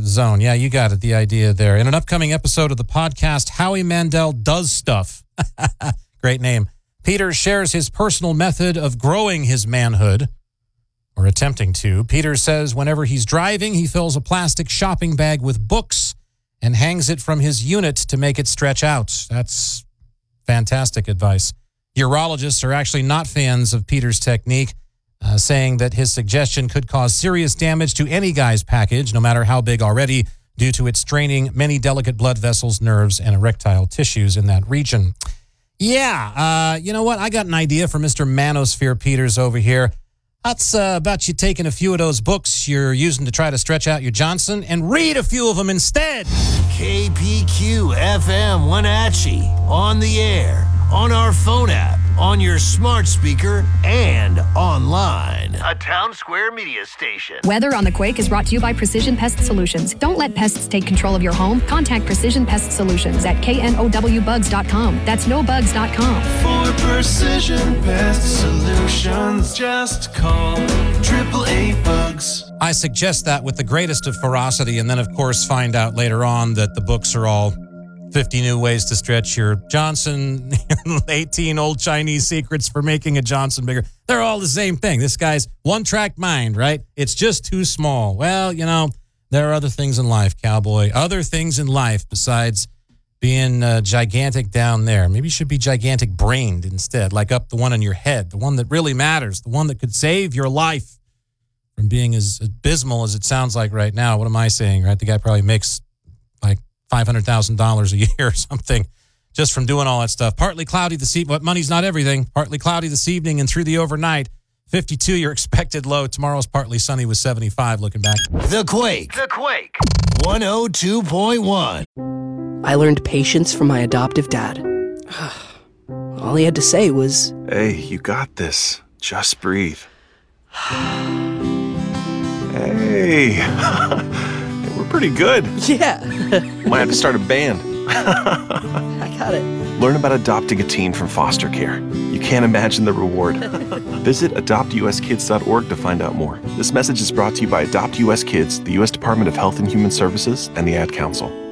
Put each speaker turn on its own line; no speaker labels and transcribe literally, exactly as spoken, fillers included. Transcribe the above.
zone. Yeah, you got it, the idea there. In an upcoming episode of the podcast, Howie Mandel Does Stuff. Great name. Peter shares his personal method of growing his manhood, or attempting to. Peter says whenever he's driving, he fills a plastic shopping bag with books and hangs it from his unit to make it stretch out. That's fantastic advice. Urologists are actually not fans of Peter's technique, uh, saying that his suggestion could cause serious damage to any guy's package, no matter how big already, due to it straining many delicate blood vessels, nerves, and erectile tissues in that region. Yeah, uh, you know what? I got an idea for Mister Manosphere Peters over here. That's uh, about you taking a few of those books you're using to try to stretch out your Johnson and read a few of them instead.
K P Q F M Wenatchee, on the air, on our phone app, on your smart speaker, and online. A Town Square media station.
Weather on the Quake is brought to you by Precision Pest Solutions. Don't let pests take control of your home. Contact Precision Pest Solutions at K N O W bugs dot com. That's no bugs dot com.
For Precision Pest Solutions, just call triple A bugs.
I suggest that with the greatest of ferocity, and then, of course, find out later on that the books are all fifty new ways to stretch your Johnson, eighteen old Chinese secrets for making a Johnson bigger. They're all the same thing. This guy's one-track mind, right? It's just too small. Well, you know, there are other things in life, cowboy. Other things in life besides being uh, gigantic down there. Maybe you should be gigantic-brained instead, like up the one in your head, the one that really matters, the one that could save your life from being as abysmal as it sounds like right now. What am I saying, right? The guy probably makes like five hundred thousand dollars a year or something just from doing all that stuff. Partly cloudy this evening, but money's not everything. Partly cloudy this evening and through the overnight. fifty-two, your expected low. Tomorrow's partly sunny with seventy-five looking back.
The Quake. The Quake. one oh two point one.
I learned patience from my adoptive dad. All he had to say was,
"Hey, you got this. Just breathe." Hey, we're pretty good.
yeah.
Might have to start a band.
I got it.
Learn about adopting a teen from foster care. You can't imagine the reward. Visit adopt u s kids dot org to find out more. This message is brought to you by Adopt U S Kids, the U S Department of Health and Human Services, and the Ad Council.